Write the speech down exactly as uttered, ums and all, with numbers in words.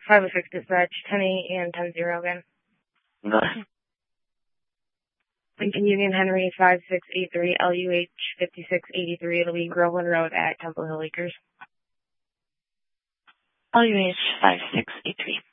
five oh six dispatch, ten eight and ten zero again. Nice. Lincoln Union Henry five six eight three L U H fifty-six eighty-three. It'll be Groveland Road at Temple Hill Acres. L U H five six eight three.